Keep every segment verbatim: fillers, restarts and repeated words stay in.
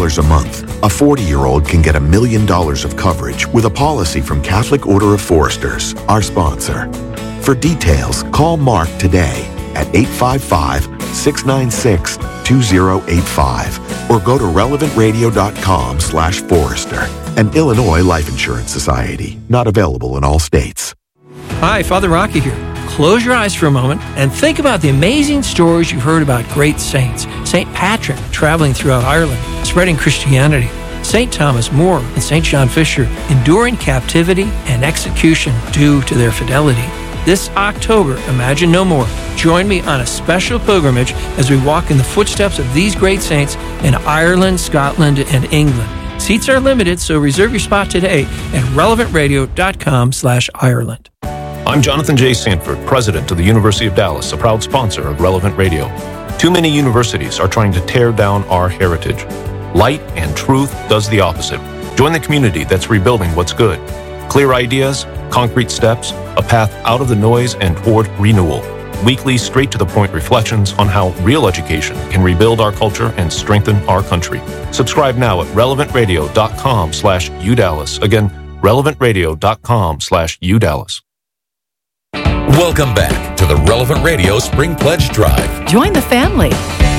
dollars a month, a forty-year-old can get a million dollars of coverage with a policy from Catholic Order of Foresters, our sponsor. For details, call Mark today at eight five five, six nine six, two zero eight five or go to relevant radio dot com slash Forester. An Illinois Life Insurance Society. Not available in all states. Hi, Father Rocky here. Close your eyes for a moment and think about the amazing stories you've heard about great saints. Saint Patrick traveling throughout Ireland, spreading Christianity. Saint Thomas More and Saint John Fisher enduring captivity and execution due to their fidelity. This October, Imagine No More. Join me on a special pilgrimage as we walk in the footsteps of these great saints in Ireland, Scotland, and England. Seats are limited, so reserve your spot today at relevant radio dot com slash Ireland. I'm Jonathan J. Sanford, president of the University of Dallas, a proud sponsor of Relevant Radio. Too many universities are trying to tear down our heritage. Light and truth does the opposite. Join the community that's rebuilding what's good. Clear ideas, concrete steps, a path out of the noise and toward renewal. Weekly, straight-to-the-point reflections on how real education can rebuild our culture and strengthen our country. Subscribe now at relevant radio dot com slash U Dallas. Again, relevant radio dot com slash U Dallas. Welcome back to the Relevant Radio Spring Pledge Drive. Join the family.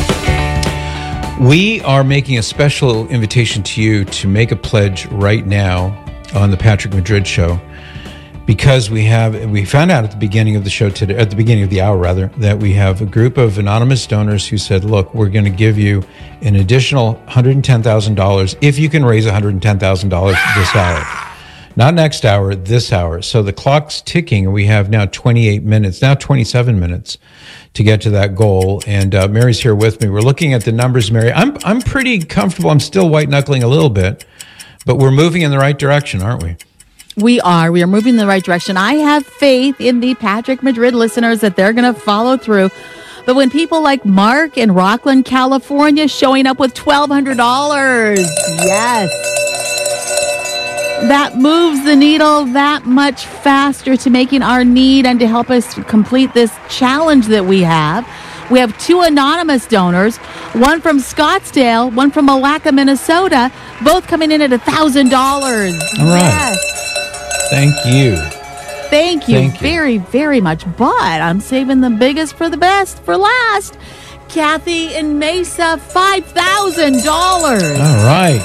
We are making a special invitation to you to make a pledge right now on the Patrick Madrid Show, because we have we found out at the beginning of the show today, at the beginning of the hour rather, that we have a group of anonymous donors who said, look, we're going to give you an additional one hundred ten thousand dollars if you can raise one hundred ten thousand dollars this hour. Not next hour, this hour. So the clock's ticking, and we have now twenty-eight minutes, now twenty-seven minutes to get to that goal. And uh, Mary's here with me. We're looking at the numbers, Mary. I'm I'm pretty comfortable. I'm still white-knuckling a little bit, but we're moving in the right direction, aren't we? We are. We are moving in the right direction. I have faith in the Patrick Madrid listeners that they're going to follow through. But when people like Mark in Rockland, California, showing up with twelve hundred dollars, yes, that moves the needle that much faster to making our need and to help us complete this challenge that we have. We have two anonymous donors, one from Scottsdale, one from Malacca, Minnesota, both coming in at one thousand dollars. All right. Yes. Thank you. Thank you Thank you. very, very much. But I'm saving the biggest for the best for last. Kathy in Mesa, five thousand dollars. All right.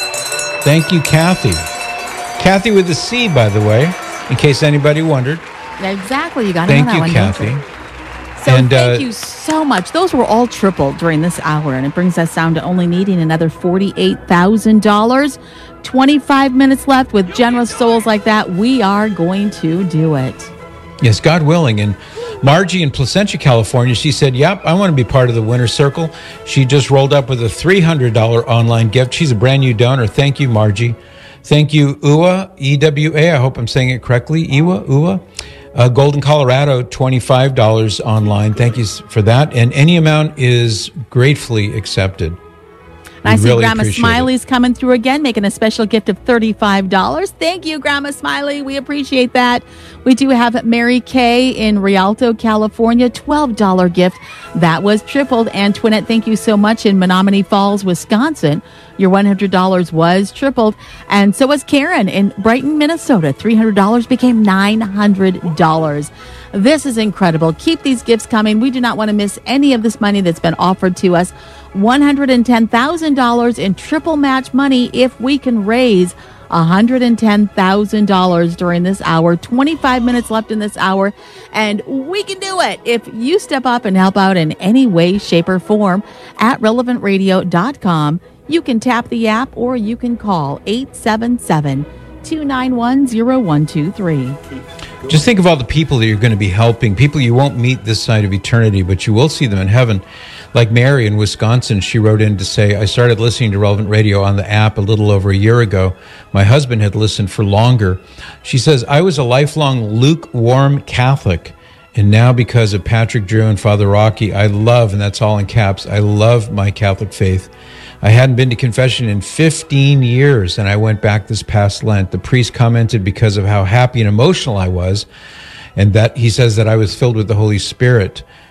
Thank you, Kathy. Kathy with a C, by the way, in case anybody wondered. Exactly. You got to know Thank that you, one, Kathy. don't you? So And, thank uh, you so much. Those were all tripled during this hour, and it brings us down to only needing another forty-eight thousand dollars. twenty-five minutes left. With generous souls like that, we are going to do it. Yes, God willing. And Margie in Placentia, California, she said, yep, I want to be part of the winner's circle. She just rolled up with a three hundred dollars online gift. She's a brand new donor. Thank you, Margie. Thank you, U A, E W A. I hope I'm saying it correctly. Ewa, U A. Uh, Golden, Colorado, twenty-five dollars online. Thank you for that. And any amount is gratefully accepted. And I see really Grandma appreciate Smiley's coming through again, making a special gift of thirty-five dollars. Thank you, Grandma Smiley. We appreciate that. We do have Mary Kay in Rialto, California, twelve dollars gift. That was tripled. And Twinette, thank you so much in Menominee Falls, Wisconsin. Your one hundred dollars was tripled. And so was Karen in Brighton, Minnesota. three hundred dollars became nine hundred dollars. This is incredible. Keep these gifts coming. We do not want to miss any of this money that's been offered to us. one hundred ten thousand dollars in triple match money if we can raise one hundred ten thousand dollars during this hour. twenty-five minutes left in this hour, and we can do it if you step up and help out in any way, shape, or form at relevant radio dot com. You can tap the app or you can call eight seven seven, two nine one, zero one two three. Just think of all the people that you're going to be helping, people you won't meet this side of eternity, but you will see them in heaven. Like Mary in Wisconsin, she wrote in to say, I started listening to Relevant Radio on the app a little over a year ago. My husband had listened for longer. She says, I was a lifelong lukewarm Catholic, and now because of Patrick Drew and Father Rocky, I love, and that's all in caps, I love my Catholic faith. I hadn't been to confession in fifteen years, and I went back this past Lent. The priest commented because of how happy and emotional I was, and that he says that I was filled with the Holy Spirit.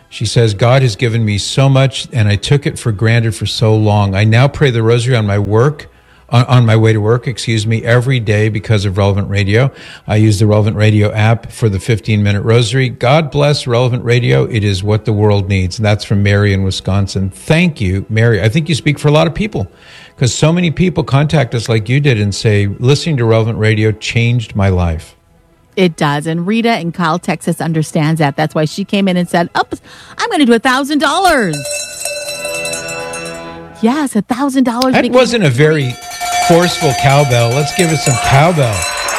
She says, God has given me so much, and I took it for granted for so long. I now pray the rosary on my work, on, on my way to work, excuse me, every day because of Relevant Radio. I use the Relevant Radio app for the fifteen-minute rosary. God bless Relevant Radio. It is what the world needs. And that's from Mary in Wisconsin. Thank you, Mary. I think you speak for a lot of people, because so many people contact us like you did and say, listening to Relevant Radio changed my life. It does. And Rita in Kyle, Texas understands that. That's why she came in and said, oh, I'm going to do one thousand dollars. Yes, one thousand dollars. That wasn't a very forceful cowbell. Let's give it some cowbell.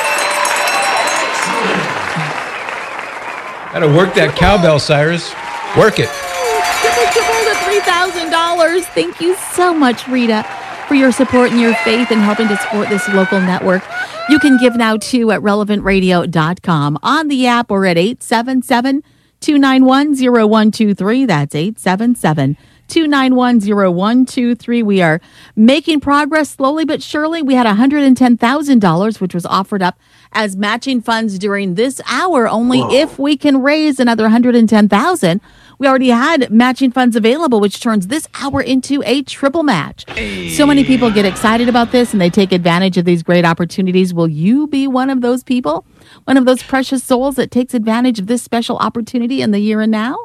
Got to work that cowbell, Cyrus. Work it. Triple, triple to three thousand dollars. Thank you so much, Rita, for your support and your faith in helping to support this local network. You can give now, too, at relevant radio dot com, on the app, or at eight seven seven, two nine one, zero one two three. That's eight seven seven, two nine one, zero one two three. We are making progress slowly but surely. We had one hundred ten thousand dollars, which was offered up as matching funds during this hour. Only Whoa. If we can raise another one hundred ten thousand dollars. We already had matching funds available, which turns this hour into a triple match. Hey. So many people get excited about this and they take advantage of these great opportunities. Will you be one of those people? One of those precious souls that takes advantage of this special opportunity in the here and now?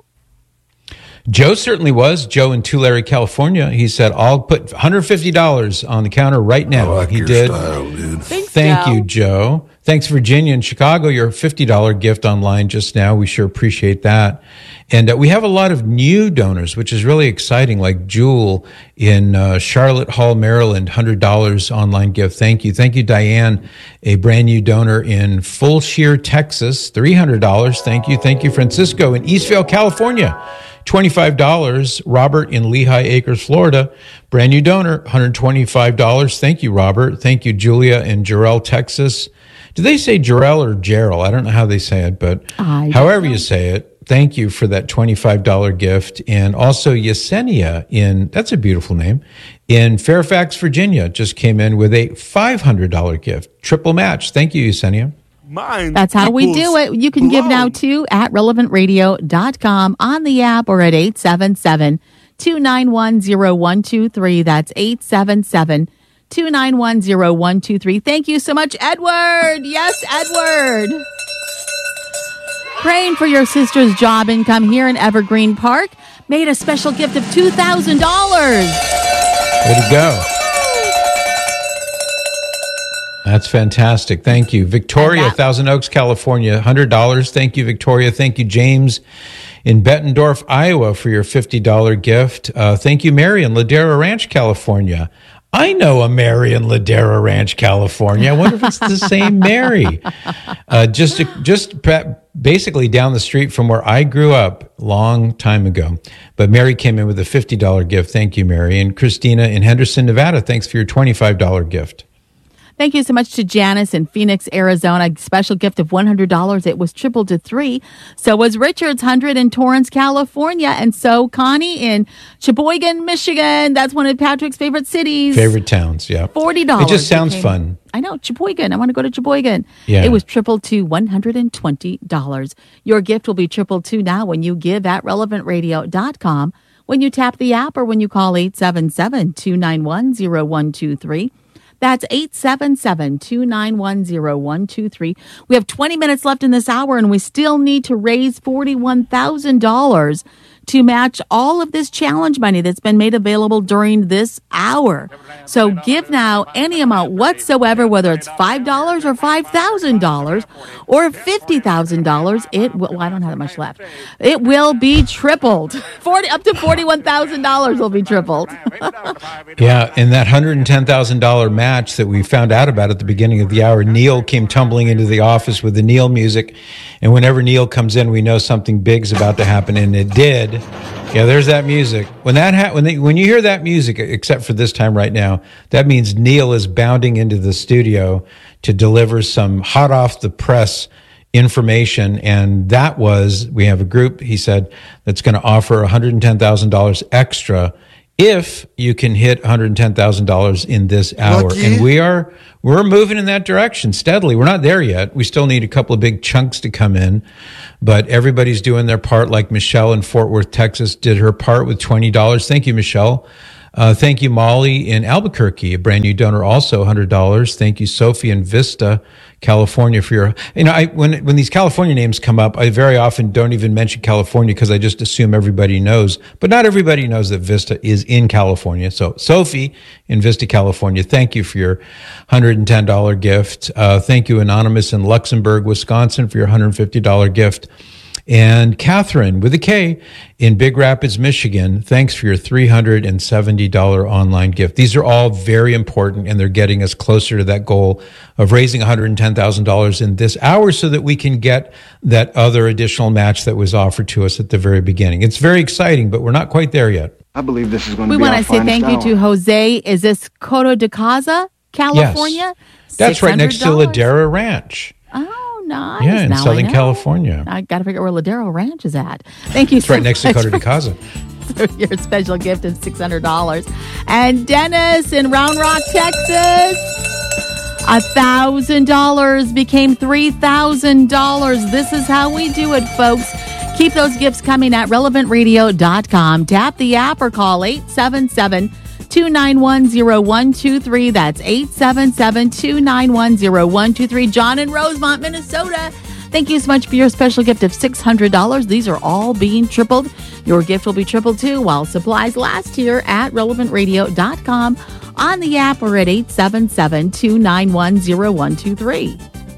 Joe certainly was. Joe in Tulare, California. He said, I'll put one hundred fifty dollars on the counter right now. I like he your did. Style, dude. Thanks, Thank Joe. you, Joe. Thanks, Virginia and Chicago. Your fifty dollars gift online just now. We sure appreciate that. And uh, we have a lot of new donors, which is really exciting, like Jewel in uh, Charlotte Hall, Maryland, one hundred dollars online gift. Thank you. Thank you, Diane, a brand new donor in Fulshear, Texas, three hundred dollars. Thank you. Thank you, Francisco in Eastvale, California, twenty-five dollars. Robert in Lehigh Acres, Florida, brand new donor, one hundred twenty-five dollars. Thank you, Robert. Thank you, Julia in Jarrell, Texas. Do they say Jarrell or Jarrell? I don't know how they say it, but I however you say it, thank you for that twenty-five dollars gift. And also Yesenia in, that's a beautiful name, in Fairfax, Virginia, just came in with a five hundred dollars gift. Triple match. Thank you, Yesenia. Mine That's how we do it. You can give now, too, at relevant radio dot com, on the app, or at eight seven seven, two nine one, zero one two three. That's eight seven seven, two nine one, zero one two three. Thank you so much, Edward. Yes, Edward. Praying for your sister's job income here in Evergreen Park. Made a special gift of two thousand dollars. Way to go. That's fantastic. Thank you. Victoria, that- Thousand Oaks, California, one hundred dollars. Thank you, Victoria. Thank you, James in Bettendorf, Iowa, for your fifty dollars gift. Uh, thank you, Mary in Ladera Ranch, California. I know a Mary in Ladera Ranch, California. I wonder if it's the same Mary. Uh, just just basically down the street from where I grew up long time ago. But Mary came in with a fifty dollars gift. Thank you, Mary. And Christina in Henderson, Nevada, thanks for your twenty-five dollars gift. Thank you so much to Janice in Phoenix, Arizona. A special gift of one hundred dollars. It was tripled to three. So was Richard's one hundred in Torrance, California. And so Connie in Sheboygan, Michigan. That's one of Patrick's favorite cities. Favorite towns, yeah. forty dollars. It just sounds fun. I know, Sheboygan. I want to go to Sheboygan. Yeah. It was tripled to one hundred twenty dollars. Your gift will be tripled to now when you give at relevant radio dot com, when you tap the app, or when you call eight seven seven, two nine one, zero one two three. That's eight seven seven, two nine one, zero one two three. We have twenty minutes left in this hour, and we still need to raise forty-one thousand dollars to match all of this challenge money that's been made available during this hour. So give now any amount whatsoever, whether it's five dollars or five thousand dollars or fifty thousand dollars. It will, well, I don't have that much left. It will be tripled. forty up to forty-one thousand dollars will be tripled. Yeah, and that one hundred ten thousand dollars match that we found out about at the beginning of the hour, Neil came tumbling into the office with the Neil music. And whenever Neil comes in, we know something big's about to happen, and it did. Yeah, there's that music. When that ha- when they, when you hear that music, except for this time right now, that means Neil is bounding into the studio to deliver some hot off the press information. And that was, we have a group, he said, that's going to offer one hundred ten thousand dollars extra if you can hit one hundred ten thousand dollars in this hour. Lucky. And we are we're moving in that direction steadily. We're not there yet. We still need a couple of big chunks to come in, but everybody's doing their part. Like Michelle in Fort Worth, Texas did her part with twenty dollars. Thank you, Michelle. Uh, thank you, Molly in Albuquerque, a brand new donor, also one hundred dollars. Thank you, Sophie in Vista, California, for your, you know, I, when, when these California names come up, I very often don't even mention California because I just assume everybody knows, but not everybody knows that Vista is in California. So Sophie in Vista, California, thank you for your one hundred ten dollars gift. Uh, thank you, Anonymous in Luxembourg, Wisconsin, for your one hundred fifty dollars gift. And Catherine with a K in Big Rapids, Michigan, thanks for your three hundred seventy dollars online gift. These are all very important, and they're getting us closer to that goal of raising one hundred ten thousand dollars in this hour so that we can get that other additional match that was offered to us at the very beginning. It's very exciting, but we're not quite there yet. I believe this is going to We be want our to say thank finest you to hour. Jose. Is this Coto de Casa, California? Yes. That's right next to six hundred dollars. Ladera Ranch. Oh, nice. Yeah, in Now I Southern know. California. I got to figure out where Ladero Ranch is at. Thank you It's so right next to much Coto de for- Casa. for your special gift of six hundred dollars. And Dennis in Round Rock, Texas, one thousand dollars became three thousand dollars. This is how we do it, folks. Keep those gifts coming at relevant radio dot com. Tap the app or call eight seven seven, two nine one, zero one two three. That's eight seven seven, two nine one, zero one two three. John in Rosemont, Minnesota, thank you so much for your special gift of six hundred dollars. These are all being tripled. Your gift will be tripled too while supplies last here at relevant radio dot com, on the app, or at eight seven seven, two nine one, zero one two three.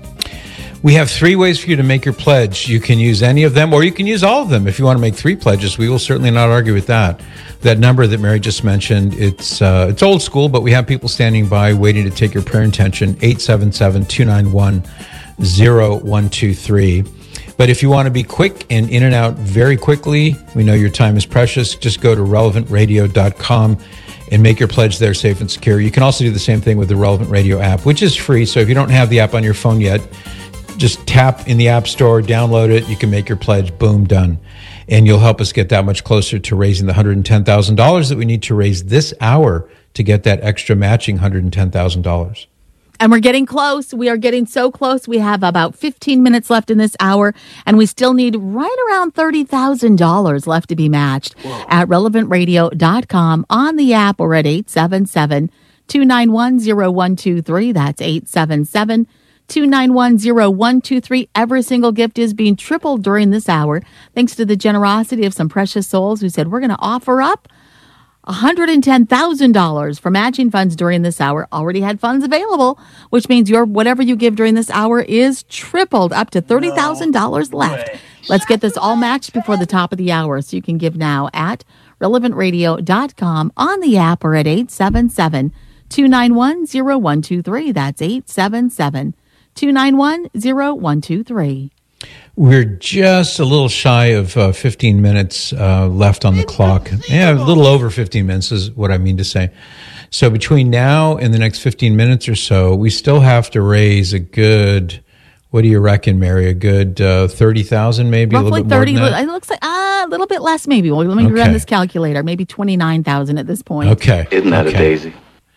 We have three ways for you to make your pledge. You can use any of them, or you can use all of them. If you want to make three pledges, we will certainly not argue with that. That number that Mary just mentioned, it's uh, it's old school, but we have people standing by waiting to take your prayer intention, eight seven seven, two nine one, zero one two three. But if you want to be quick and in and out very quickly, we know your time is precious, just go to relevant radio dot com and make your pledge there safe and secure. You can also do the same thing with the Relevant Radio app, which is free. So if you don't have the app on your phone yet, just tap in the App Store, download it. You can make your pledge. Boom, done. And you'll help us get that much closer to raising the one hundred ten thousand dollars that we need to raise this hour to get that extra matching one hundred ten thousand dollars. And we're getting close. We are getting so close. We have about fifteen minutes left in this hour, and we still need right around thirty thousand dollars left to be matched. Whoa. At relevant radio dot com, on the app, or at eight seven seven, two nine one, zero one two three. That's eight seven seven, two nine one, zero one two three. Every single gift is being tripled during this hour, thanks to the generosity of some precious souls who said, we're going to offer up one hundred ten thousand dollars for matching funds during this hour. Already had funds available, which means your whatever you give during this hour is tripled, up to thirty thousand dollars left. Let's get this all matched before the top of the hour. So you can give now at relevant radio dot com, on the app, or at eight seven seven, two nine one, zero one two three. That's eight seven seven, two nine one, zero one two three. We're just a little shy of uh, fifteen minutes uh, left on the clock. Yeah, a little over fifteen minutes is what I mean to say. So between now and the next fifteen minutes or so, we still have to raise a good, what do you reckon, Mary? A good uh, thirty thousand maybe? Roughly a little bit thirty. more than that? It looks like uh, a little bit less maybe. Well, let me Okay. run this calculator. Maybe twenty-nine thousand at this point. Okay. Isn't that okay. a daisy?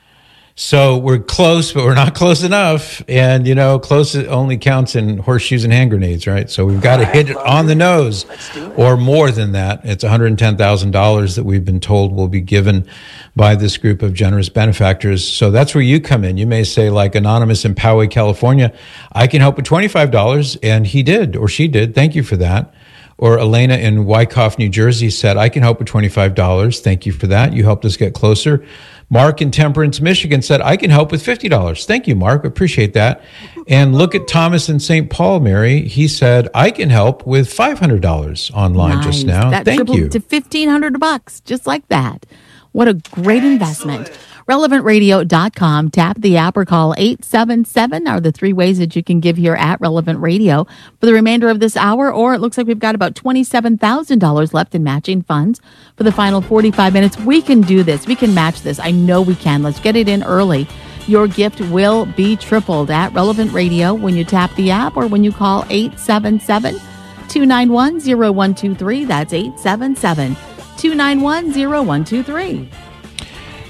So we're close, but we're not close enough. And, you know, close only counts in horseshoes and hand grenades, right? So we've got to hit it on the nose, or more than that. It's one hundred ten thousand dollars that we've been told will be given by this group of generous benefactors. So that's where you come in. You may say, like Anonymous in Poway, California, I can help with twenty-five dollars. And he did, or she did. Thank you for that. Or Elena in Wyckoff, New Jersey said, I can help with twenty-five dollars. Thank you for that. You helped us get closer. Mark in Temperance, Michigan said, I can help with fifty dollars. Thank you, Mark. Appreciate that. And look at Thomas in Saint Paul, Mary. He said, I can help with five hundred dollars online Nice. just now. That Thank tripled you. to fifteen hundred bucks, just like that. What a great investment. relevant radio dot com. Tap the app or call eight seven seven are the three ways that you can give here at Relevant Radio for the remainder of this hour. Or it looks like we've got about twenty-seven thousand dollars left in matching funds for the final forty-five minutes. We can do this. We can match this. I know we can. Let's get it in early. Your gift will be tripled at Relevant Radio when you tap the app or when you call eight seven seven, two nine one, zero one two three. That's eight seven seven, two nine one, zero one two three.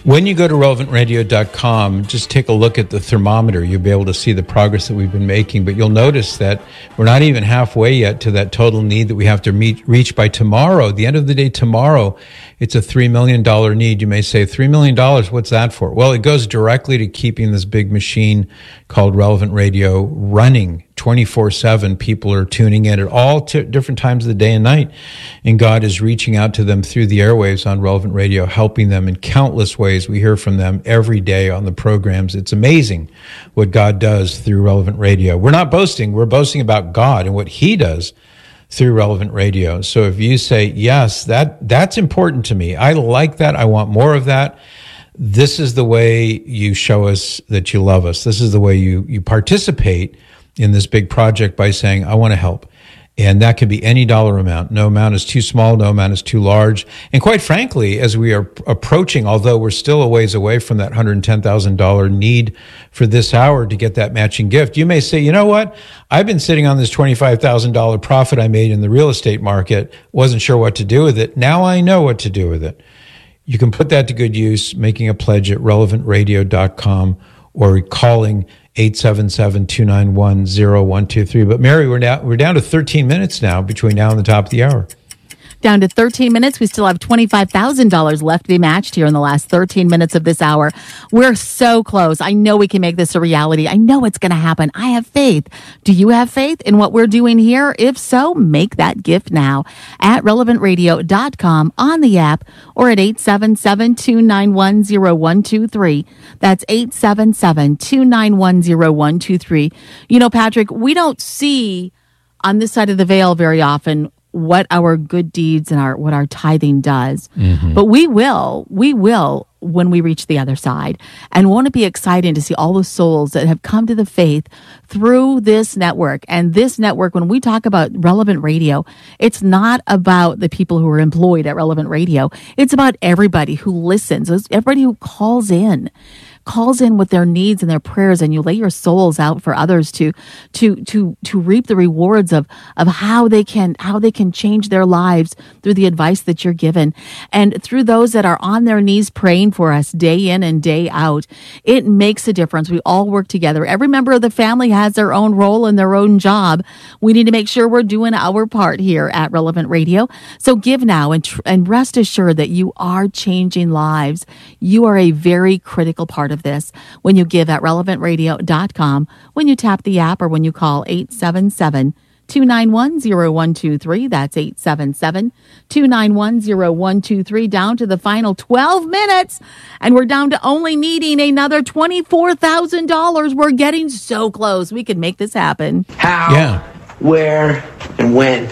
When you go to relevant radio dot com, just take a look at the thermometer. You'll be able to see the progress that we've been making. But you'll notice that we're not even halfway yet to that total need that we have to meet, reach by tomorrow. At the end of the day, tomorrow, it's a three million dollars need. You may say, three million dollars, what's that for? Well, it goes directly to keeping this big machine called Relevant Radio running twenty-four seven. People are tuning in at all t- different times of the day and night. And God is reaching out to them through the airwaves on Relevant Radio, helping them in countless ways. We hear from them every day on the programs. It's amazing what God does through Relevant Radio. We're not boasting. We're boasting about God and what He does through Relevant Radio. So if you say, yes, that that's important to me, I like that, I want more of that, this is the way you show us that you love us. This is the way you, you participate in this big project by saying, I want to help. And that could be any dollar amount. No amount is too small, no amount is too large. And quite frankly, as we are approaching, although we're still a ways away from that one hundred ten thousand dollars need for this hour to get that matching gift, you may say, you know what? I've been sitting on this twenty-five thousand dollars profit I made in the real estate market, wasn't sure what to do with it. Now I know what to do with it. You can put that to good use, making a pledge at relevant radio dot com or calling eight seven seven, two nine one, zero one two three. But Mary, we're now we're down to thirteen minutes now between now and the top of the hour. Down to thirteen minutes. We still have twenty-five thousand dollars left to be matched here in the last thirteen minutes of this hour. We're so close. I know we can make this a reality. I know it's going to happen. I have faith. Do you have faith in what we're doing here? If so, make that gift now at relevant radio dot com, on the app, or at eight seven seven, two nine one, zero one two three. That's eight seven seven, two nine one, zero one two three. You know, Patrick, we don't see on this side of the veil very often what our good deeds and our what our tithing does. Mm-hmm. But we will, we will when we reach the other side. And won't it be exciting to see all the souls that have come to the faith through this network? And this network, when we talk about Relevant Radio, it's not about the people who are employed at Relevant Radio. It's about everybody who listens, it's everybody who calls in. calls in with their needs and their prayers, and you lay your souls out for others to to to to reap the rewards of of how they can how they can change their lives through the advice that you're given, and through those that are on their knees praying for us day in and day out. It makes a difference. We all work together. Every member of the family has their own role and their own job. We need to make sure we're doing our part here at Relevant Radio. So give now and tr- and rest assured that you are changing lives. You are a very critical part of this when you give at relevant radio dot com, when you tap the app, or when you call eight seven seven, two nine one, zero one two three. That's eight seven seven, two nine one, zero one two three. Down to the final twelve minutes, and we're down to only needing another twenty-four thousand dollars. We're getting so close. We can make this happen. How, yeah. where, and when?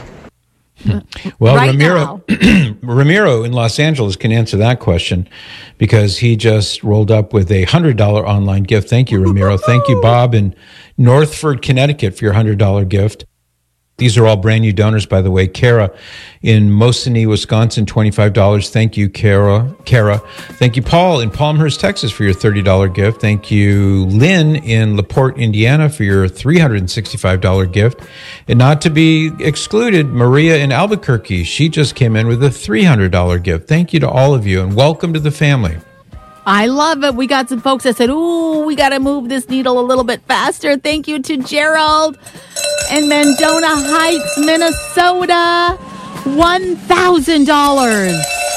Well, right Ramiro Ramiro in Los Angeles can answer that question because he just rolled up with a one hundred dollars online gift. Thank you, Ramiro. Thank you, Bob, in Northford, Connecticut, for your one hundred dollars gift. These are all brand new donors, by the way. Kara in Mosinee, Wisconsin, twenty-five dollars. Thank you, Kara. Kara. Thank you, Paul in Palmhurst, Texas, for your thirty dollars gift. Thank you, Lynn in LaPorte, Indiana, for your three hundred sixty-five dollars gift. And not to be excluded, Maria in Albuquerque. She just came in with a three hundred dollars gift. Thank you to all of you, and welcome to the family. I love it. We got some folks that said, ooh, we got to move this needle a little bit faster. Thank you to Gerald in Mendona Heights, Minnesota. one thousand dollars.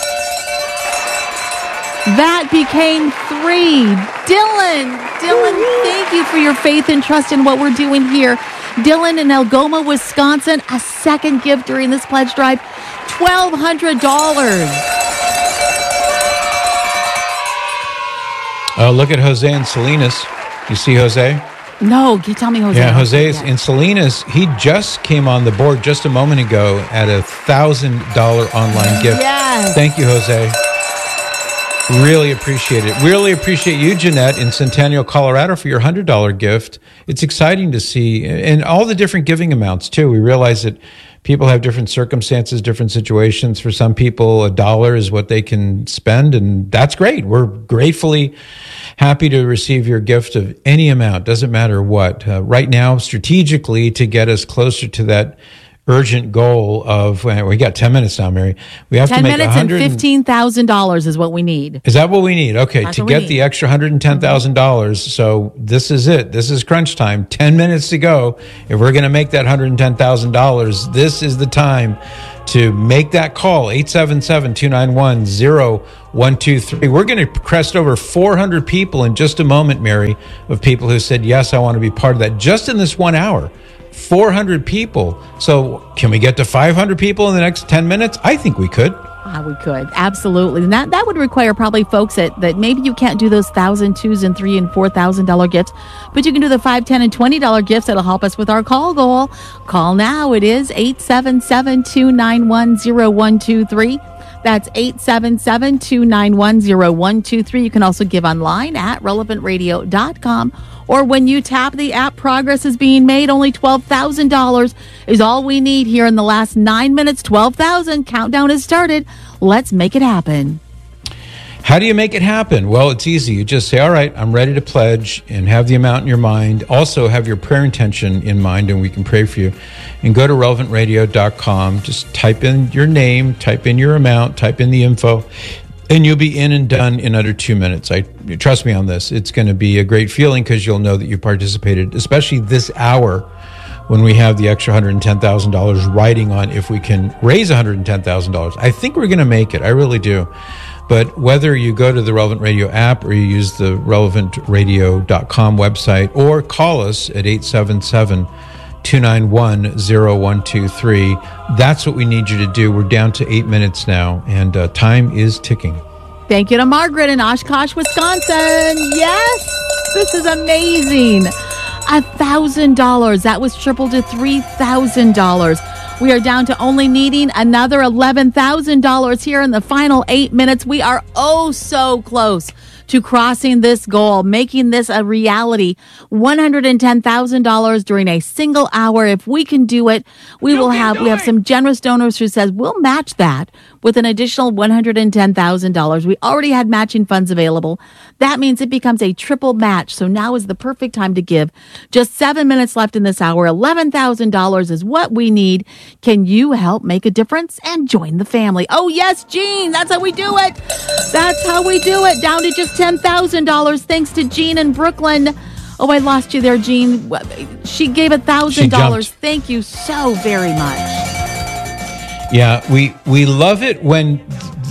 That became three. Dylan, Dylan, thank you for your faith and trust in what we're doing here. Dylan in Algoma, Wisconsin, a second gift during this pledge drive, twelve hundred dollars. Uh, look at Jose in Salinas. You see Jose? No, can you tell me Jose? Yeah, Jose is in Salinas. He just came on the board just a moment ago at a one thousand dollars online gift. Yes. Thank you, Jose. Really appreciate it. Really appreciate you, Jeanette, in Centennial, Colorado, for your one hundred dollars gift. It's exciting to see, and all the different giving amounts, too. We realize that people have different circumstances, different situations. For some people, a dollar is what they can spend, and that's great. We're gratefully happy to receive your gift of any amount, doesn't matter what. Uh, right now, strategically, to get us closer to that urgent goal of, well, we got ten minutes now, Mary. We have to make ten minutes and fifteen thousand dollars is what we need. Is that what we need? Okay, That's to what get we the need. extra one hundred ten thousand dollars. So this is it. This is crunch time. ten minutes to go. If we're going to make that one hundred ten thousand dollars, this is the time to make that call. eight seven seven, two nine one, zero one two three. We're going to crest over four hundred people in just a moment, Mary, of people who said, yes, I want to be part of that. Just in this one hour. four hundred people. So can we get to five hundred people in the next ten minutes? I think we could. Ah, we could. Absolutely. And that, that would require probably folks that, that maybe you can't do those thousand, twos and three and four thousand dollar gifts, but you can do the five, ten, and twenty dollar gifts that'll help us with our call goal. Call now. It is eight seven seven, two nine one, zero one two three. That's eight seven seven, two nine one, zero one two three. You can also give online at relevant radio dot com. Or when you tap the app, progress is being made. Only twelve thousand dollars is all we need here in the last nine minutes. twelve thousand. Countdown has started. Let's make it happen. How do you make it happen? Well, it's easy. You just say, all right, I'm ready to pledge, and have the amount in your mind. Also have your prayer intention in mind, and we can pray for you. And go to relevant radio dot com. Just type in your name, type in your amount, type in the info, and you'll be in and done in under two minutes. I trust me on this. It's going to be a great feeling because you'll know that you participated, especially this hour when we have the extra one hundred ten thousand dollars riding on if we can raise one hundred ten thousand dollars. I think we're going to make it. I really do. But whether you go to the Relevant Radio app or you use the relevant radio dot com website or call us at eight seven seven, two nine one, zero one two three, that's what we need you to do. We're down to eight minutes now, and uh, time is ticking. Thank you to Margaret in Oshkosh, Wisconsin. Yes, this is amazing. A thousand dollars. That was tripled to three thousand dollars. We are down to only needing another eleven thousand dollars here in the final eight minutes. We are oh so close to crossing this goal, making this a reality. one hundred ten thousand dollars during a single hour. If we can do it, we will have, we have some generous donors who says we'll match that with an additional one hundred ten thousand dollars. We already had matching funds available. That means it becomes a triple match. So now is the perfect time to give. Just seven minutes left in this hour. eleven thousand dollars is what we need. Can you help make a difference and join the family? Oh, yes, Jean. That's how we do it. That's how we do it. Down to just ten thousand dollars thanks to Jean in Brooklyn. Oh, I lost you there, Jean. She gave one thousand dollars. Thank you so very much. Yeah, we we love it when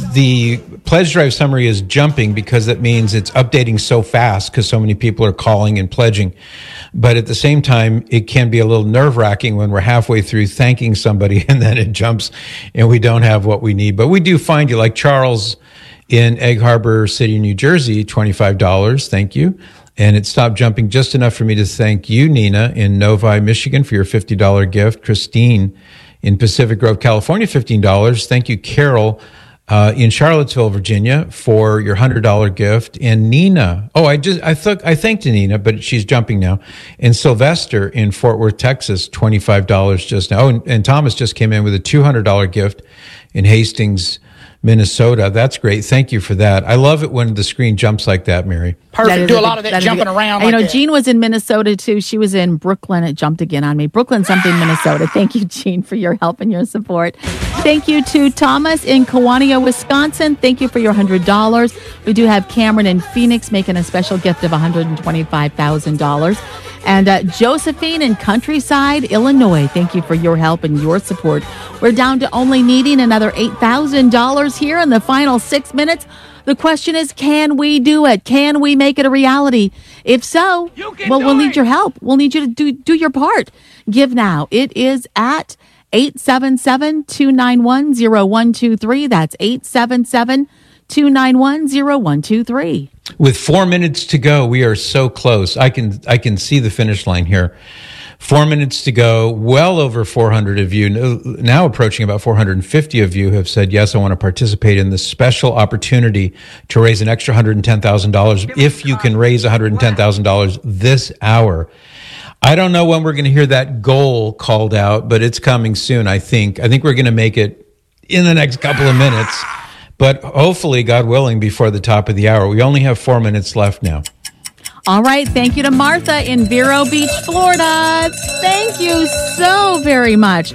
the pledge drive summary is jumping because that means it's updating so fast because so many people are calling and pledging. But at the same time, it can be a little nerve-wracking when we're halfway through thanking somebody and then it jumps and we don't have what we need. But we do find you, like Charles in Egg Harbor City, New Jersey, twenty-five dollars. Thank you. And it stopped jumping just enough for me to thank you, Nina, in Novi, Michigan, for your fifty dollars gift. Christine in Pacific Grove, California, fifteen dollars. Thank you, Carol, uh, in Charlottesville, Virginia, for your one hundred dollars gift. And Nina, oh, I just, I thought, I thanked Nina, but she's jumping now. And Sylvester in Fort Worth, Texas, twenty-five dollars just now. Oh, and, and Thomas just came in with a two hundred dollars gift in Hastings, Minnesota. That's great. Thank you for that. I love it when the screen jumps like that, Mary. Perfect. Do a lot of that jumping around. You like know, that. Jean was in Minnesota too. She was in Brooklyn. It jumped again on me. Brooklyn something, Minnesota. Thank you, Jean, for your help and your support. Thank you to Thomas in Kewanee, Wisconsin. Thank you for your one hundred dollars. We do have Cameron in Phoenix making a special gift of one hundred twenty-five thousand dollars. And uh, Josephine in Countryside, Illinois, thank you for your help and your support. We're down to only needing another eight thousand dollars here in the final six minutes. The question is, can we do it? Can we make it a reality? If so, well, we'll need your help. We'll need you to do, do your part. Give now. It is at eight seven seven, two nine one, zero one two three. That's eight seven seven, two nine one, zero one two three. With four minutes to go, we are so close. I can I can see the finish line here. Four minutes to go. Well over four hundred of you, now approaching about four hundred fifty of you, have said, yes, I want to participate in this special opportunity to raise an extra one hundred ten thousand dollars if you can raise one hundred ten thousand dollars this hour. I don't know when we're going to hear that goal called out, but it's coming soon, I think. I think we're going to make it in the next couple of minutes. But hopefully, God willing, before the top of the hour. We only have four minutes left now. All right. Thank you to Martha in Vero Beach, Florida. Thank you so very much.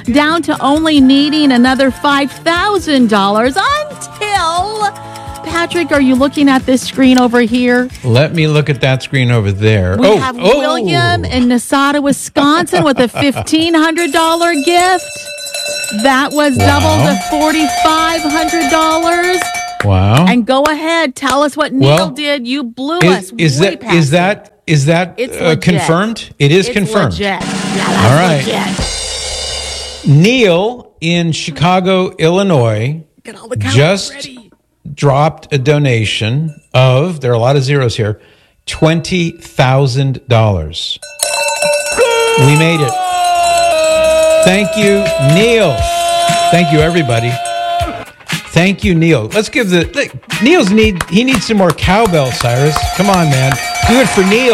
down to only needing another five thousand dollars until... Patrick, are you looking at this screen over here? Let me look at that screen over there. We oh, have oh. William in Nasada, Wisconsin with a fifteen hundred dollars gift. That was Wow. double the forty-five hundred dollars. Wow. And go ahead, tell us what Neil Well, did. You blew Is, us is way that past is that is that It's uh, legit. confirmed? It is It's confirmed. legit. Yeah, All right. that's legit. Neil in Chicago, Illinois, Get all the counts just ready. dropped a donation of, there are a lot of zeros here, twenty thousand dollars. We made it. Thank you, Neil. Thank you, everybody. Thank you, Neil. Let's give the, look, Neil's need, he needs some more cowbell, Cyrus. Come on, man. Do it for Neil.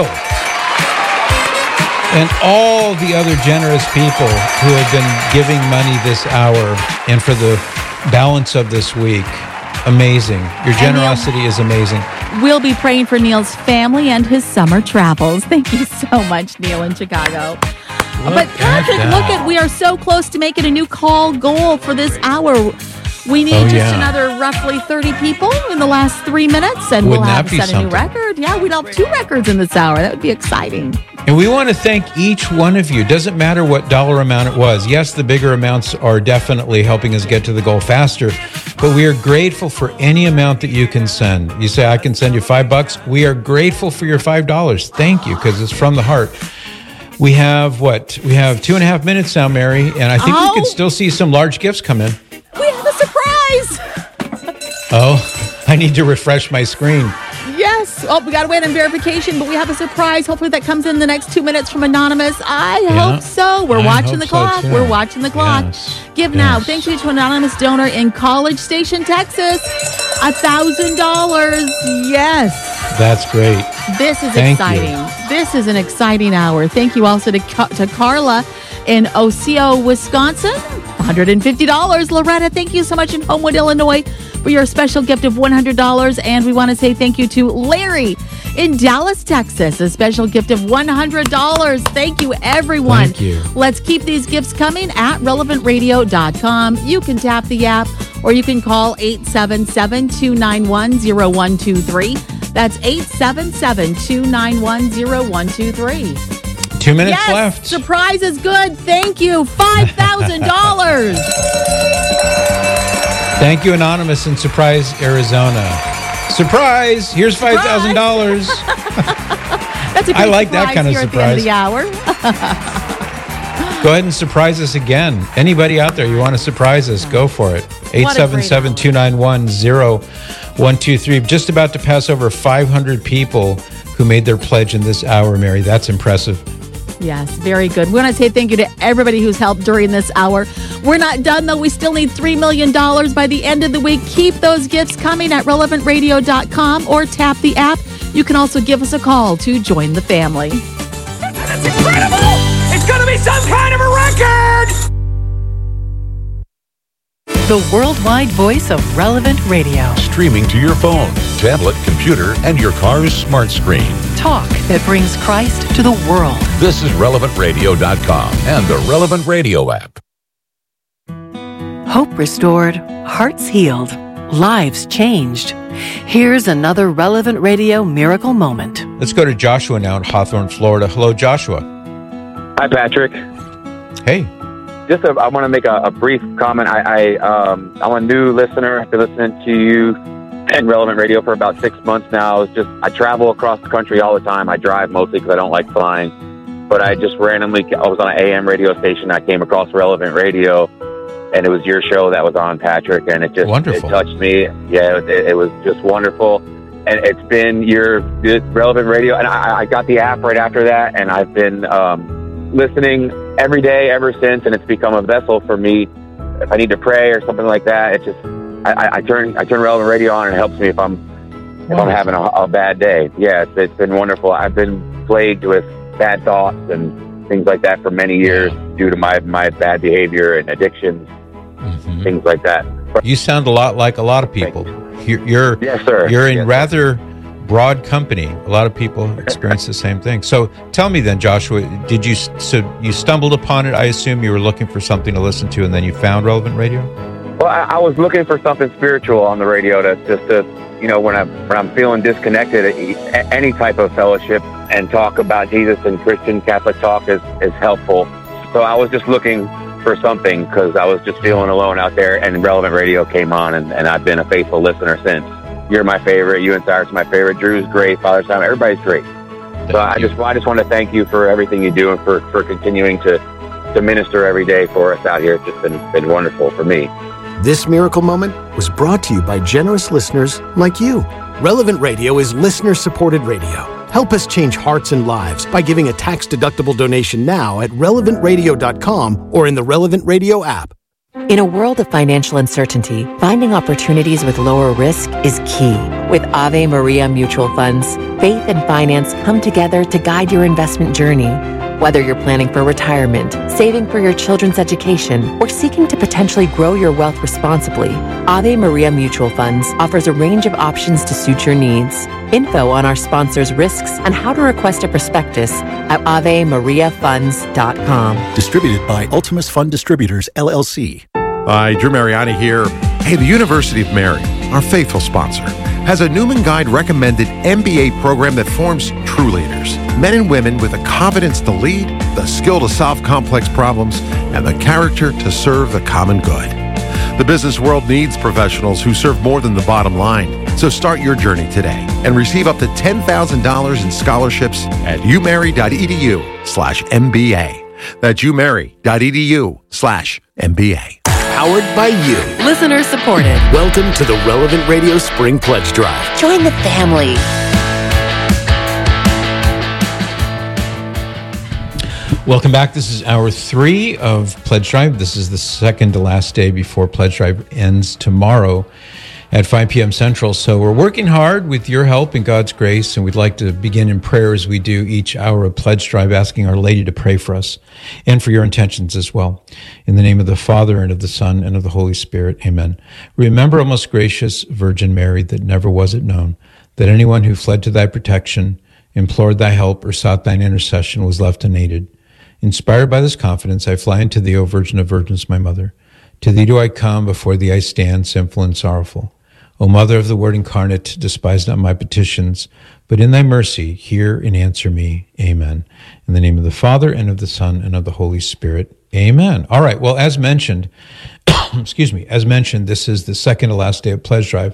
And all the other generous people who have been giving money this hour and for the balance of this week. Amazing. Your generosity is amazing. We'll be praying for Neil's family and his summer travels. Thank you so much, Neil in Chicago. but Patrick, at look that. at, we are so close to making a new call goal for this hour. We need Oh, just yeah. another roughly thirty people in the last three minutes, and Wouldn't we'll have that be set a new something? record. Yeah, we'd have two records in this hour. That would be exciting. And we want to thank each one of you. Doesn't matter what dollar amount it was. Yes, the bigger amounts are definitely helping us get to the goal faster, but we are grateful for any amount that you can send. You say, I can send you five bucks. We are grateful for your five dollars. Thank you, because it's from the heart. We have what? We have two and a half minutes now, Mary, and I think Oh. we can still see some large gifts come in. We have a surprise. Oh, I need to refresh my screen. Yes. Oh, we got to wait on verification, but we have a surprise. Hopefully that comes in the next two minutes from Anonymous. I Yeah. hope so. We're I watching hope the so, clock. too. We're watching the clock. Yes. Give now. Yes. Thank you to Anonymous donor in College Station, Texas. A thousand dollars. Yes. That's great. This is Thank exciting. you. This is an exciting hour. Thank you also to, Ca- to Carla in Osseo, Wisconsin. one hundred fifty dollars. Loretta, thank you so much in Homewood, Illinois for your special gift of one hundred dollars. And we want to say thank you to Larry in Dallas, Texas, a special gift of one hundred dollars. Thank you, everyone. Thank you. Let's keep these gifts coming at relevant radio dot com. You can tap the app or you can call eight seven seven, two nine one, zero one two three. That's eight seven seven, two nine one, zero one two three. Two minutes Yes, left. surprise is good. Thank you. five thousand dollars. Thank you, Anonymous in Surprise, Arizona. Surprise! Here's five thousand dollars. That's a great I like that surprise kind of here at the end of the hour. Go ahead and surprise us again. Anybody out there, you want to surprise us, go for it. eight seven seven, two nine one, zero one two three. Just about to pass over five hundred people who made their pledge in this hour, Mary. That's impressive. Yes, very good. We want to say thank you to everybody who's helped during this hour. We're not done, though. We still need three million dollars by the end of the week. Keep those gifts coming at relevant radio dot com or tap the app. You can also give us a call to join the family. That's incredible! It's gonna be some kind of a record! The worldwide voice of Relevant Radio. Streaming to your phone, tablet, computer, and your car's smart screen. Talk that brings Christ to the world. This is relevant radio dot com and the Relevant Radio app. Hope restored, hearts healed, lives changed. Here's another Relevant Radio miracle moment. Let's go to Joshua now in Hawthorne, Florida. Hello, Joshua. Hi, Patrick. Hey. Just a, I want to make a, a brief comment. I, I um, I'm a new listener. I've been listening to you and Relevant Radio for about six months now. It's just I travel across the country all the time. I drive mostly because I don't like flying. But I just randomly, I was on an A M radio station. I came across Relevant Radio, and it was your show that was on, Patrick, and it just Wonderful. it touched me. Yeah, it, it was just wonderful. And it's been your Relevant Radio, and I, I got the app right after that, and I've been um, listening every day ever since, and it's become a vessel for me. If I need to pray or something like that, it just I, I turn I turn Relevant Radio on, and it helps me if I'm if I'm having a, a bad day. Yeah, it's, it's been wonderful. I've been plagued with bad thoughts and things like that for many years due to my my bad behavior and addictions, mm-hmm. things like that. You sound a lot like a lot of people. You're, you're yes, sir. You're in yes, rather broad company. A lot of people experience the same thing. So tell me then, Joshua, did you, so you stumbled upon it? I assume you were looking for something to listen to and then you found Relevant Radio? Well, I, I was looking for something spiritual on the radio to just to, you know, when I'm, when I'm feeling disconnected, any type of fellowship and talk about Jesus and Christian Catholic talk is, is helpful. So I was just looking for something because I was just feeling alone out there, and Relevant Radio came on, and, and I've been a faithful listener since. You're my favorite. You and Cyrus are my favorite. Drew's great. Father Simon, everybody's great. Thank so I you. just I just want to thank you for everything you do and for, for continuing to, to minister every day for us out here. It's just been, been wonderful for me. This miracle moment was brought to you by generous listeners like you. Relevant Radio is listener-supported radio. Help us change hearts and lives by giving a tax-deductible donation now at relevant radio dot com or in the Relevant Radio app. In a world of financial uncertainty, finding opportunities with lower risk is key. With Ave Maria Mutual Funds, faith and finance come together to guide your investment journey. Whether you're planning for retirement, saving for your children's education, or seeking to potentially grow your wealth responsibly, Ave Maria Mutual Funds offers a range of options to suit your needs. Info on our sponsors' risks and how to request a prospectus at ave maria funds dot com. Distributed by Ultimus Fund Distributors, L L C. Hi, Drew Mariani here. Hey, the University of Mary, our faithful sponsor, has a Newman Guide recommended M B A program that forms true leaders. Men and women with the confidence to lead, the skill to solve complex problems, and the character to serve the common good. The business world needs professionals who serve more than the bottom line. So start your journey today and receive up to ten thousand dollars in scholarships at umary.edu slash MBA. That's umary.edu slash MBA. Powered by you. Listener supported. Welcome to the Relevant Radio Spring Pledge Drive. Join the family. Welcome back. This is hour three of Pledge Drive. This is the second to last day before Pledge Drive ends tomorrow at five p.m. Central. So we're working hard with your help and God's grace, and we'd like to begin in prayer as we do each hour of Pledge Drive, asking Our Lady to pray for us and for your intentions as well. In the name of the Father, and of the Son, and of the Holy Spirit, amen. Remember, O most gracious Virgin Mary, that never was it known that anyone who fled to thy protection, implored thy help, or sought thine intercession was left unaided. Inspired by this confidence, I fly unto thee, O Virgin of Virgins, my mother. To thee do I come, before thee I stand, sinful and sorrowful. O Mother of the Word incarnate, despise not my petitions, but in thy mercy hear and answer me. Amen. In the name of the Father, and of the Son, and of the Holy Spirit. Amen. All right, well, as mentioned, excuse me, as mentioned, this is the second to last day of Pledge Drive,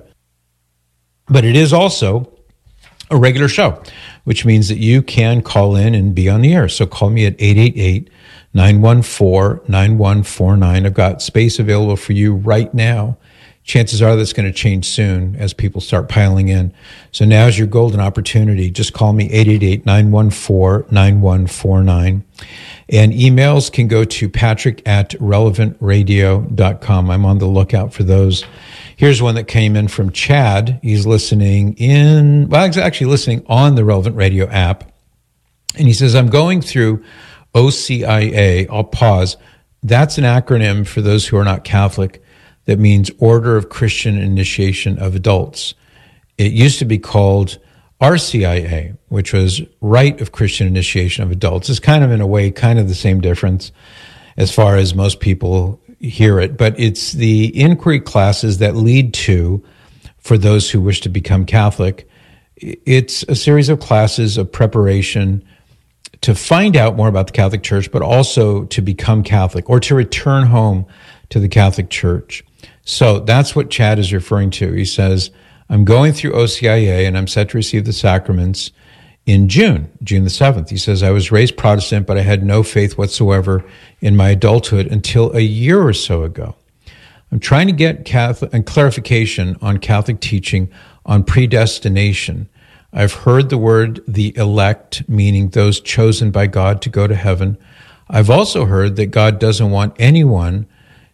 but it is also a regular show, which means that you can call in and be on the air. So call me at eight eight eight, nine one four, nine one four nine. I've got space available for you right now. Chances are that's going to change soon as people start piling in. So now's your golden opportunity. Just call me eight eight eight, nine one four, nine one four nine. And emails can go to patrick at relevant radio dot com. I'm on the lookout for those. Here's one that came in from Chad. He's listening in, well, he's actually listening on the Relevant Radio app. And he says, I'm going through O C I A. I'll pause. That's an acronym for those who are not Catholic. That means Order of Christian Initiation of Adults. It used to be called R C I A, which was Rite of Christian Initiation of Adults. It's kind of, in a way, kind of the same difference as far as most people hear it. But it's the inquiry classes that lead to, for those who wish to become Catholic, it's a series of classes of preparation to find out more about the Catholic Church, but also to become Catholic or to return home to the Catholic Church. So that's what Chad is referring to. He says, I'm going through O C I A and I'm set to receive the sacraments in June, June the seventh. He says, I was raised Protestant, but I had no faith whatsoever in my adulthood until a year or so ago. I'm trying to get Catholic and clarification on Catholic teaching on predestination. I've heard the word the elect, meaning those chosen by God to go to heaven. I've also heard that God doesn't want anyone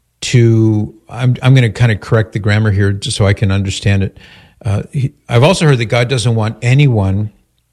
to, I'm, I'm going to kind of correct the grammar here just so I can understand it. Uh, he, I've also heard that God doesn't want anyone,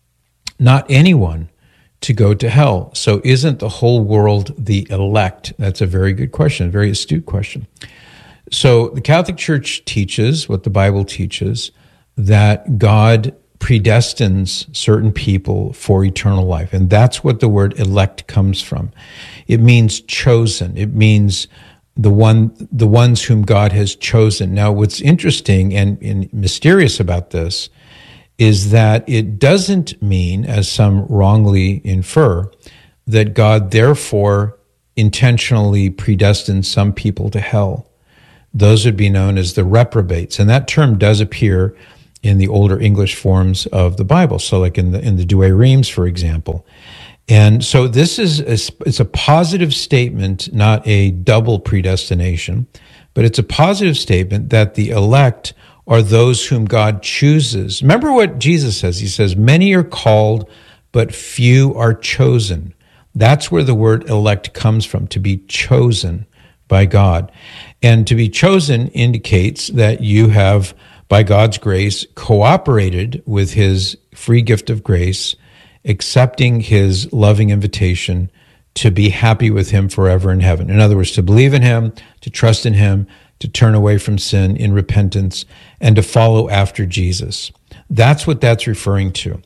not anyone, to go to hell. So isn't the whole world the elect? That's a very good question, a very astute question. So the Catholic Church teaches, what the Bible teaches, that God predestines certain people for eternal life. And that's what the word elect comes from. It means chosen. It means the one, the ones whom God has chosen. Now, what's interesting and, and mysterious about this is that it doesn't mean, as some wrongly infer, that God therefore intentionally predestined some people to hell. Those would be known as the reprobates. And that term does appear in the older English forms of the Bible. So like in the, in the Douay-Rheims, for example. And so this is, a, it's a positive statement, not a double predestination, but it's a positive statement that the elect are those whom God chooses. Remember what Jesus says. He says, many are called, but few are chosen. That's where the word elect comes from, to be chosen by God. And to be chosen indicates that you have, by God's grace, cooperated with his free gift of grace, accepting his loving invitation to be happy with him forever in heaven. In other words, to believe in him, to trust in him, to turn away from sin in repentance, and to follow after Jesus. That's what that's referring to.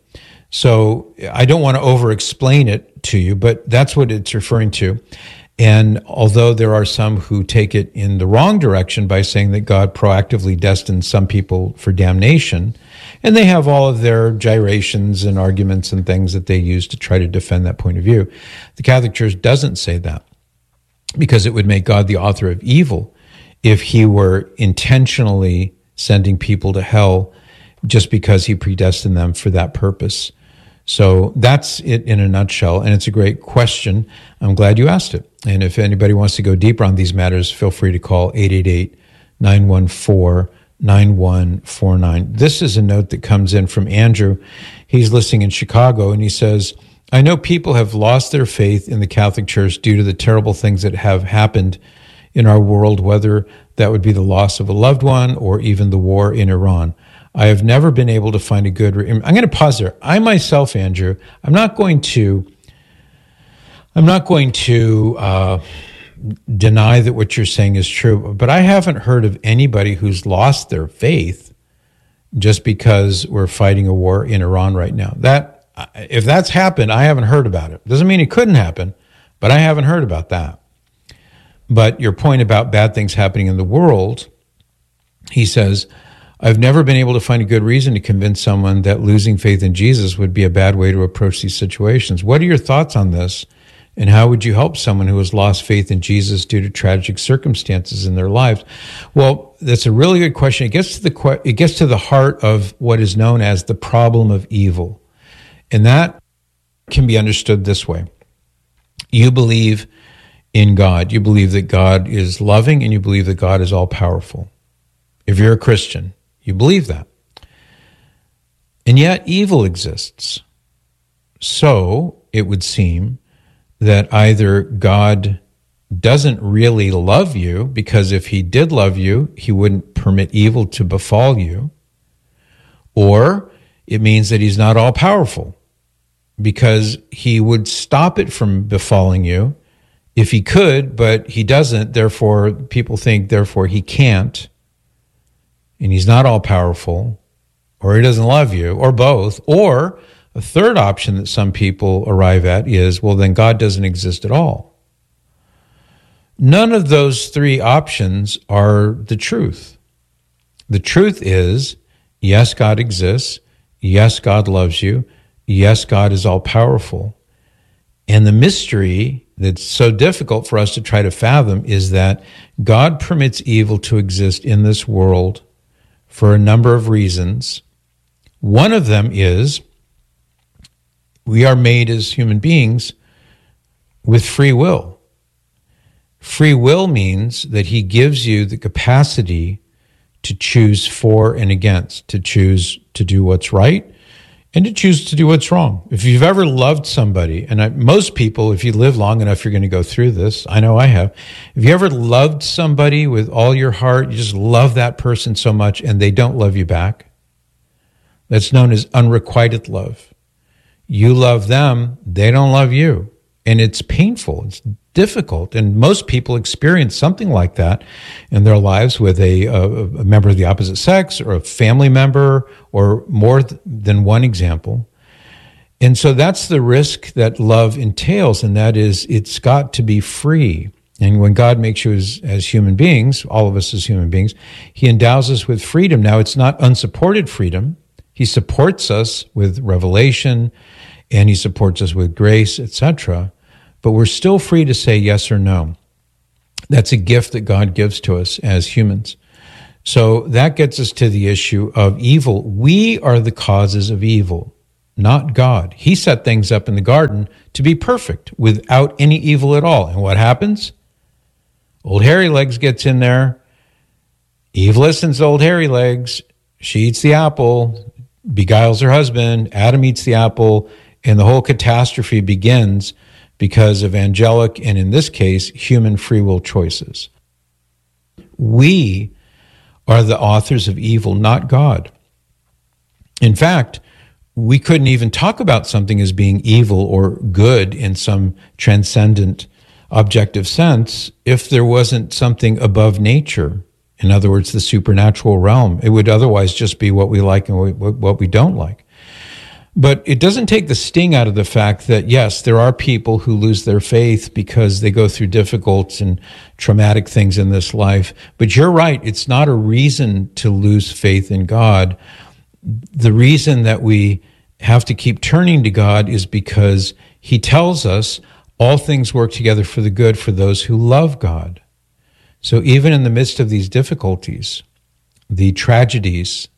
So I don't want to over-explain it to you, but that's what it's referring to. And although there are some who take it in the wrong direction by saying that God proactively destined some people for damnation, and they have all of their gyrations and arguments and things that they use to try to defend that point of view, the Catholic Church doesn't say that, because it would make God the author of evil if he were intentionally sending people to hell just because he predestined them for that purpose. So that's it in a nutshell, and it's a great question. I'm glad you asked it. And if anybody wants to go deeper on these matters, feel free to call eight eight eight, nine one four, nine one four nine. This is a note that comes in from Andrew. He's listening in Chicago, and he says, I know people have lost their faith in the Catholic Church due to the terrible things that have happened in our world, whether that would be the loss of a loved one or even the war in Iran. I have never been able to find a good... Re- I'm going to pause there. I myself, Andrew, I'm not going to... I'm not going to uh, deny that what you're saying is true, but I haven't heard of anybody who's lost their faith just because we're fighting a war in Iran right now. That, if that's happened, I haven't heard about it. Doesn't mean it couldn't happen, but I haven't heard about that. But your point about bad things happening in the world, he says, I've never been able to find a good reason to convince someone that losing faith in Jesus would be a bad way to approach these situations. What are your thoughts on this? And how would you help someone who has lost faith in Jesus due to tragic circumstances in their lives? Well, that's a really good question. It gets to the it gets to the heart of what is known as the problem of evil. And that can be understood this way. You believe in God. You believe that God is loving, and you believe that God is all-powerful. If you're a Christian, you believe that. And yet evil exists. So it would seem that either God doesn't really love you, because if he did love you, he wouldn't permit evil to befall you, or it means that he's not all-powerful, because he would stop it from befalling you if he could, but he doesn't. Therefore, people think, therefore, he can't, and he's not all-powerful, or he doesn't love you, or both. Or a third option that some people arrive at is, well, then God doesn't exist at all. None of those three options are the truth. The truth is, yes, God exists. Yes, God loves you. Yes, God is all-powerful. And the mystery that's so difficult for us to try to fathom is that God permits evil to exist in this world for a number of reasons. One of them is we are made as human beings with free will. Free will means that he gives you the capacity to choose for and against, to choose to do what's right and to choose to do what's wrong. If you've ever loved somebody, and I, most people, if you live long enough, you're going to go through this. I know I have. If you ever loved somebody with all your heart, you just love that person so much, and they don't love you back, that's known as unrequited love. You love them, they don't love you. And it's painful. It's difficult. And most people experience something like that in their lives with a, a, a member of the opposite sex or a family member or more th- than one example. And so that's the risk that love entails, and that is it's got to be free. And when God makes you as, as human beings, all of us as human beings, he endows us with freedom. Now, it's not unsupported freedom. He supports us with revelation, and he supports us with grace, et cetera. But we're still free to say yes or no. That's a gift that God gives to us as humans. So that gets us to the issue of evil. We are the causes of evil, not God. He set things up in the garden to be perfect without any evil at all. And what happens? Old Hairy Legs gets in there. Eve listens to Old Hairy Legs. She eats the apple, beguiles her husband. Adam eats the apple, and the whole catastrophe begins because of angelic, and in this case, human free will choices. We are the authors of evil, not God. In fact, we couldn't even talk about something as being evil or good in some transcendent, objective sense if there wasn't something above nature. In other words, the supernatural realm. It would otherwise just be what we like and what we don't like. But it doesn't take the sting out of the fact that, yes, there are people who lose their faith because they go through difficult and traumatic things in this life. But you're right, it's not a reason to lose faith in God. The reason that we have to keep turning to God is because he tells us all things work together for the good for those who love God. So even in the midst of these difficulties, the tragedies,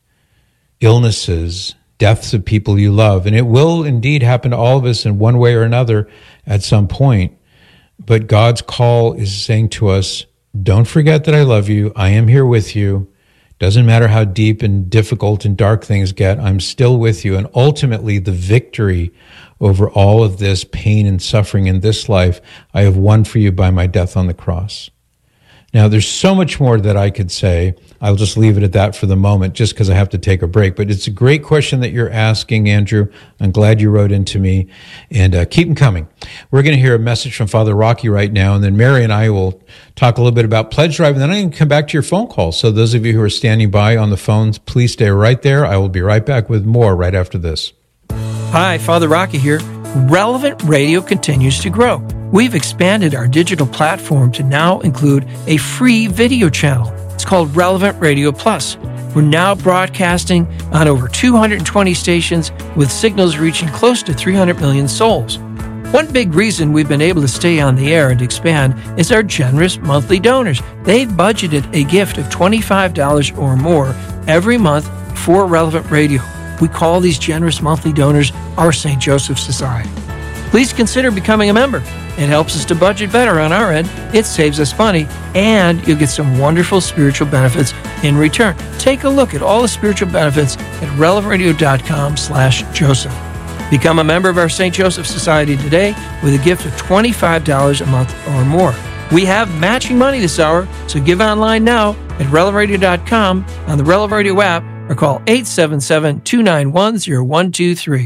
illnesses, deaths of people you love, and it will indeed happen to all of us in one way or another at some point, but God's call is saying to us, don't forget that I love you. I am here with you. Doesn't matter how deep and difficult and dark things get, I'm still with you. And ultimately, the victory over all of this pain and suffering in this life, I have won for you by my death on the cross. Now, there's so much more that I could say. I'll just leave it at that for the moment, just because I have to take a break. But it's a great question that you're asking, Andrew. I'm glad you wrote into me, and uh, keep them coming. We're going to hear a message from Father Rocky right now, and then Mary and I will talk a little bit about Pledge Drive, and then I'm going to come back to your phone calls. So those of you who are standing by on the phones, please stay right there. I will be right back with more right after this. Hi, Father Rocky here. Relevant Radio continues to grow. We've expanded our digital platform to now include a free video channel. It's called Relevant Radio Plus. We're now broadcasting on over two hundred twenty stations with signals reaching close to three hundred million souls. One big reason we've been able to stay on the air and expand is our generous monthly donors. They've budgeted a gift of twenty-five dollars or more every month for Relevant Radio. We call these generous monthly donors our Saint Joseph Society. Please consider becoming a member. It helps us to budget better on our end, it saves us money, and you'll get some wonderful spiritual benefits in return. Take a look at all the spiritual benefits at relevant radio dot com slash Joseph. Become a member of our Saint Joseph Society today with a gift of twenty-five dollars a month or more. We have matching money this hour, so give online now at relevant radio dot com, on the Relevant Radio app, or call eight seven seven, two nine one, zero one two three.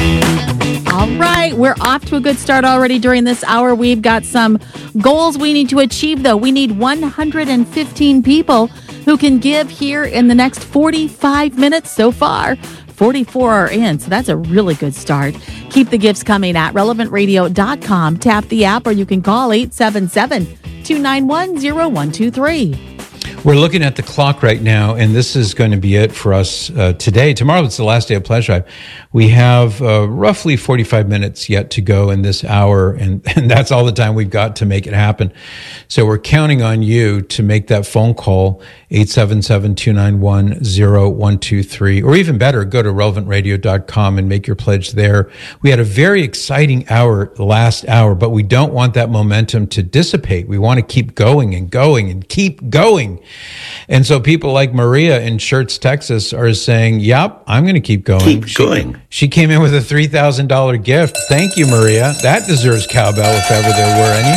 All right, we're off to a good start already during this hour. We've got some goals we need to achieve, though. We need one hundred fifteen people who can give here in the next forty-five minutes. So far, forty-four are in, so that's a really good start. Keep the gifts coming at relevant radio dot com. Tap the app, or you can call eight seven seven, two nine one, zero one two three. We're looking at the clock right now, and this is going to be it for us uh, today. Tomorrow it's the last day of Pledge Drive. We have uh, roughly forty-five minutes yet to go in this hour, and, and that's all the time we've got to make it happen. So we're counting on you to make that phone call, eight seven seven, two nine one, zero one two three, or even better, go to relevant radio dot com and make your pledge there. We had a very exciting hour last hour, but we don't want that momentum to dissipate. We want to keep going and going and keep going. And so people like Maria in Schertz, Texas are saying, yep, I'm going to keep going. Keep she, going. She came in with a three thousand dollars gift. Thank you, Maria. That deserves cowbell if ever there were any.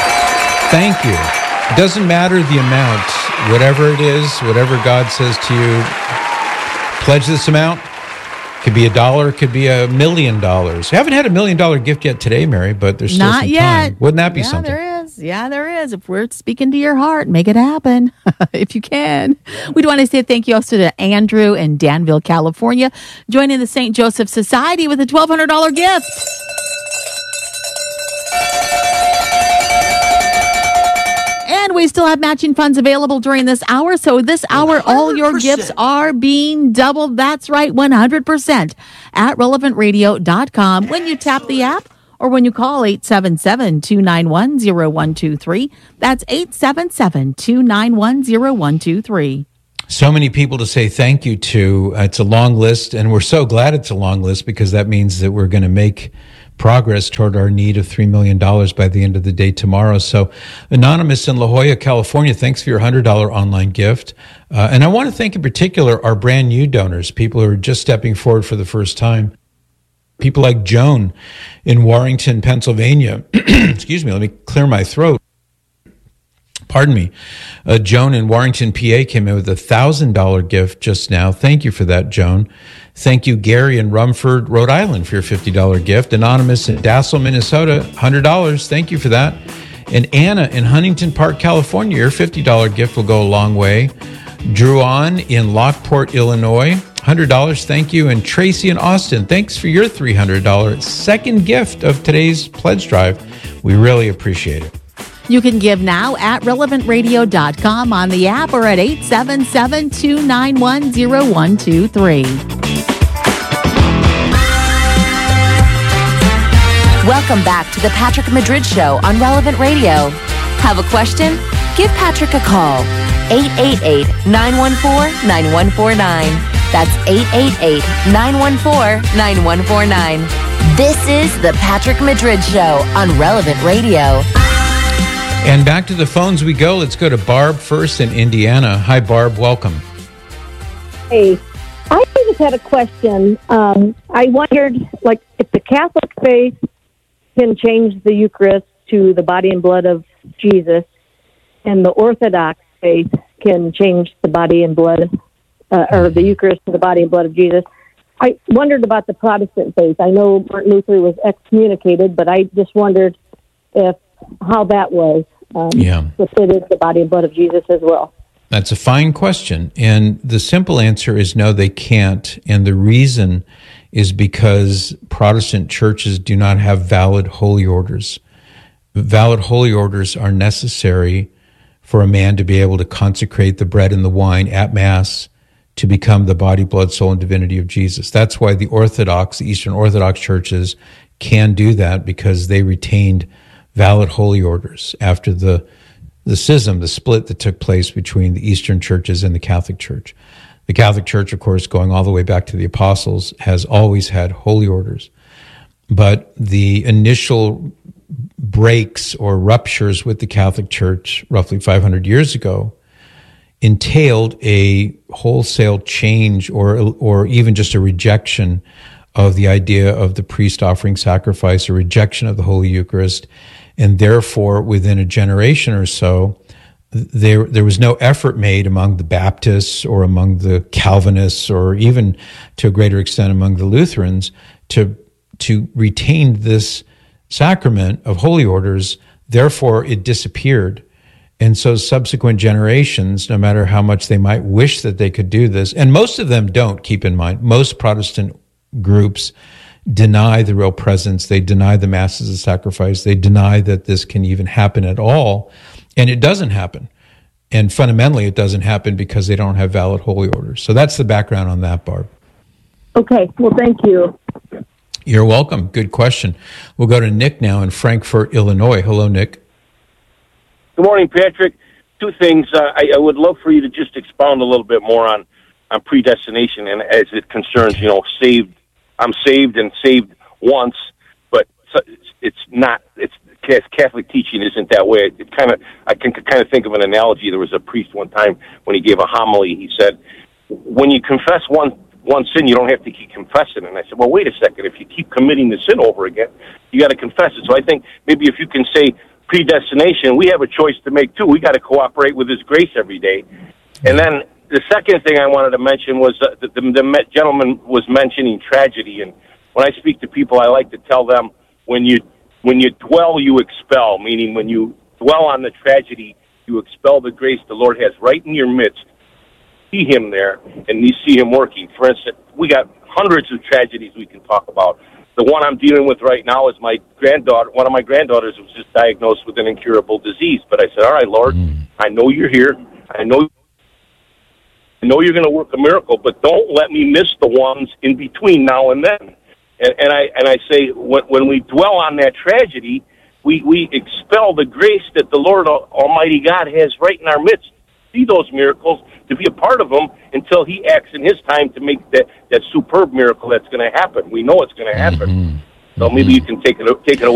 Thank you. It doesn't matter the amount. Whatever it is, whatever God says to you, pledge this amount. Could be a dollar, could be a million dollars. We haven't had a million dollar gift yet today, Mary, but there's still Not some yet. time. Wouldn't that be yeah, something? There is. is. Yeah, there is. If we're speaking to your heart, make it happen if you can. We'd want to say thank you also to Andrew in Danville, California, joining the Saint Joseph Society with a twelve hundred dollars gift. And we still have matching funds available during this hour. So this hour, all your gifts are being doubled. That's right, one hundred percent at relevant radio dot com when you tap the app or when you call eight seven seven, two nine one, zero one two three. That's eight seven seven, two nine one, zero one two three. So many people to say thank you to. Uh, it's a long list, and we're so glad it's a long list because that means that we're going to make progress toward our need of three million dollars by the end of the day tomorrow. So Anonymous in La Jolla, California, thanks for your one hundred dollars online gift. Uh, and I want to thank in particular our brand new donors, people who are just stepping forward for the first time. People like Joan in Warrington, Pennsylvania. Excuse me, let me clear my throat. Pardon me. Uh, Joan in Warrington, P A came in with a one thousand dollars gift just now. Thank you for that, Joan. Thank you, Gary in Rumford, Rhode Island, for your fifty dollars gift. Anonymous in Dassel, Minnesota, one hundred dollars. Thank you for that. And Anna in Huntington Park, California, your fifty dollars gift will go a long way. Drew on in Lockport, Illinois, one hundred dollars. Thank you. And Tracy in Austin, thanks for your three hundred dollars second gift of today's pledge drive. We really appreciate it. You can give now at relevant radio dot com on the app or at eight seven seven, two nine one, zero one two three. Welcome back to the Patrick Madrid Show on Relevant Radio. Have a question? Give Patrick a call. eight eight eight, nine one four, nine one four nine. That's eight eight eight, nine one four, nine one four nine. This is the Patrick Madrid Show on Relevant Radio. And back to the phones we go. Let's go to Barb first in Indiana. Hi, Barb. Welcome. Hey, I just had a question. Um, I wondered, like, if the Catholic faith can change the Eucharist to the body and blood of Jesus, and the Orthodox faith can change the body and blood, uh, or the Eucharist to the body and blood of Jesus. I wondered about the Protestant faith. I know Martin Luther was excommunicated, but I just wondered if how that was. Um, yeah. If it is the body and blood of Jesus as well. That's a fine question. And the simple answer is no, they can't. And the reason is because Protestant churches do not have valid holy orders. Valid holy orders are necessary for a man to be able to consecrate the bread and the wine at Mass to become the body, blood, soul, and divinity of Jesus. That's why the Orthodox, the Eastern Orthodox churches can do that, because they retained valid holy orders after the the schism, the split that took place between the Eastern churches and the Catholic Church. The Catholic Church, of course, going all the way back to the apostles, has always had holy orders. But the initial breaks or ruptures with the Catholic Church roughly five hundred years ago entailed a wholesale change or or even just a rejection of the idea of the priest offering sacrifice, a rejection of the Holy Eucharist. And therefore, within a generation or so, there there was no effort made among the Baptists or among the Calvinists or even to a greater extent among the Lutherans to to retain this sacrament of holy orders. Therefore, it disappeared. And so subsequent generations, no matter how much they might wish that they could do this, and most of them don't, keep in mind, most Protestant groups deny the real presence. They deny the masses of sacrifice. They deny that this can even happen at all. And it doesn't happen. And fundamentally, it doesn't happen because they don't have valid holy orders. So that's the background on that, Barb. Okay. Well, thank you. You're welcome. Good question. We'll go to Nick now in Frankfort, Illinois. Hello, Nick. Good morning, Patrick. Two things. Uh, I, I would love for you to just expound a little bit more on, on predestination and as it concerns, you know, saved. I'm saved and saved once, but it's not, it's Catholic teaching isn't that way. It kind of, I can kind of think of an analogy. There was a priest one time when he gave a homily, he said, when you confess one, one sin, you don't have to keep confessing. And I said, well, wait a second. If you keep committing the sin over again, you got to confess it. So I think maybe if you can say predestination, we have a choice to make too. We got to cooperate with His grace every day. And then the second thing I wanted to mention was uh, the, the, the gentleman was mentioning tragedy, and when I speak to people, I like to tell them when you when you dwell, you expel. Meaning, when you dwell on the tragedy, you expel the grace the Lord has right in your midst. See him there, and you see him working. For instance, we got hundreds of tragedies we can talk about. The one I'm dealing with right now is my granddaughter. One of my granddaughters was just diagnosed with an incurable disease. But I said, all right, Lord, mm. I know you're here. I know, I know you're going to work a miracle, but don't let me miss the ones in between now and then. And, and I and I say, when, when we dwell on that tragedy, we, we expel the grace that the Lord Almighty God has right in our midst. See those miracles, to be a part of them until he acts in his time to make that, that superb miracle that's going to happen. We know it's going to happen. Mm-hmm. So maybe you can take it take it away.